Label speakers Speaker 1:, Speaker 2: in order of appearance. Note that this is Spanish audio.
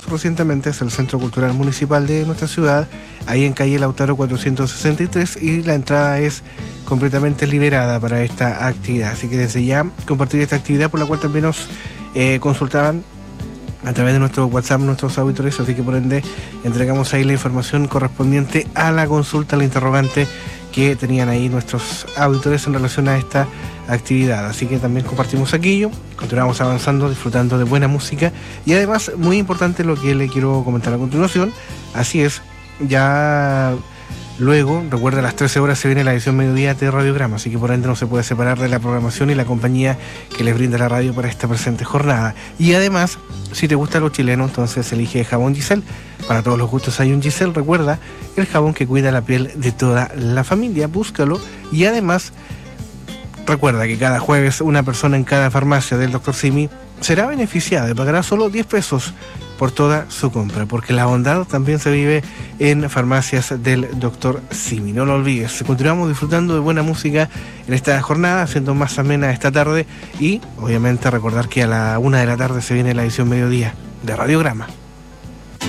Speaker 1: recientemente es el Centro Cultural Municipal de nuestra ciudad, ahí en calle Lautaro 463, y la entrada es completamente liberada para esta actividad. Así que desde ya compartir esta actividad, por la cual también nos consultaban a través de nuestro WhatsApp nuestros auditores, así que por ende entregamos ahí la información correspondiente a la consulta, a la interrogante que tenían ahí nuestros auditores en relación a esta actividad. Así que también compartimos aquello, continuamos avanzando, disfrutando de buena música, y además, muy importante lo que le quiero comentar a continuación, así es, ya luego, recuerda, a las 13 horas se viene la edición mediodía de Radiograma, así que por ende no se puede separar de la programación y la compañía que les brinda la radio para esta presente jornada. Y además, si te gusta lo chileno, entonces elige Jabón Giselle. Para todos los gustos hay un Giselle, recuerda, el jabón que cuida la piel de toda la familia, búscalo. Y además, recuerda que cada jueves una persona en cada farmacia del Dr. Simi será beneficiada y pagará solo 10 pesos por toda su compra, porque la bondad también se vive en farmacias del Dr. Simi. No lo olvides. Continuamos disfrutando de buena música en esta jornada, haciendo más amena esta tarde, y obviamente recordar que a la 1 de la tarde se viene la edición mediodía de Radiograma.